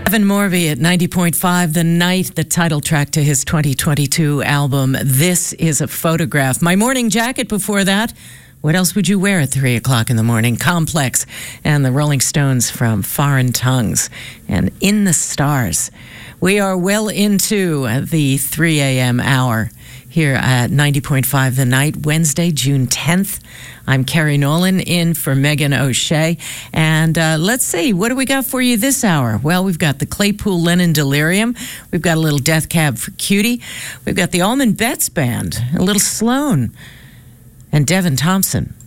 Evan Morby at 90.5 The Night, the title track to his 2022 album, This Is a Photograph. My Morning Jacket before that. What else would you wear at 3 o'clock in the morning? Complex and the Rolling Stones from Foreign Tongues and In the Stars. We are well into the 3 a.m. hour here at 90.5 The Night, Wednesday, June 10th. I'm Carrie Nolan in for Megan O'Shea. And let's see, what do we got for you this hour? Well, we've got the Claypool Lennon Delirium. We've got a little Death Cab for Cutie. We've got the Allman Betts Band, a little Sloan, and Devin Thompson.